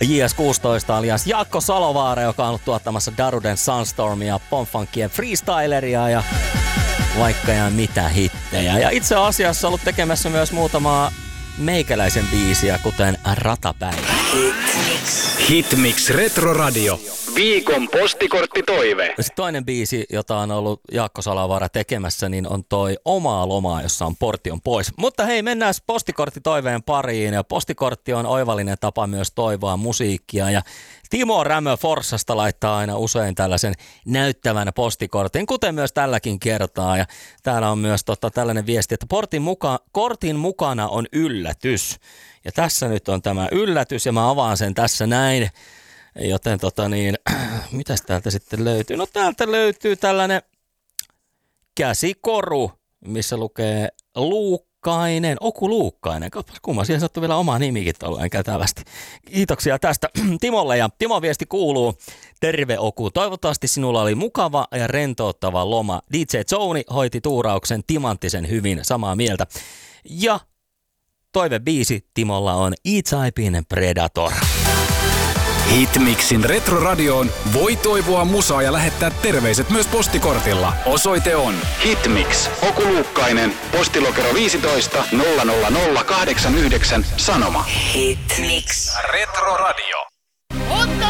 JS16 alias Jaakko Salovaara, joka on ollut tuottamassa Daruden Sunstormia, Pomfunkien Freestyleria ja vaikka ja mitä hittejä. Ja itse asiassa ollut tekemässä myös muutamaa meikäläisen biisiä, kuten Ratapäivä. Hitmix Retro Radio. Viikon postikorttitoive. Sitten toinen biisi, jota on ollut Jaakko Salovaara tekemässä, niin on toi Omaa lomaa, jossa on Portti on pois. Mutta hei, mennään postikorttitoiveen pariin. Ja postikortti on oivallinen tapa myös toivoa musiikkia. Ja Timo Rämö Forssasta laittaa aina usein tällaisen näyttävän postikortin, kuten myös tälläkin kertaa. Ja täällä on myös tällainen viesti, että kortin mukana on yllätys. Ja tässä nyt on tämä yllätys ja mä avaan sen tässä näin. Joten mitäs täältä sitten löytyy? No täältä löytyy tällainen käsikoru, missä lukee Luukkainen, Oku Luukkainen. Kumma, siihen sattui vielä oma nimikin tolleen kätävästi. Kiitoksia tästä Timolle, ja Timon viesti kuuluu: terve Oku, toivottavasti sinulla oli mukava ja rentouttava loma. DJ Zoni hoiti tuurauksen timanttisen hyvin, samaa mieltä. Ja toivebiisi Timolla on E-Typein Predator. Hitmixin Retroradioon voi toivoa musaa ja lähettää terveiset myös postikortilla. Osoite on Hitmix, Oku Luukkainen, postilokero 15 00089, Sanoma. Hitmix Retroradio.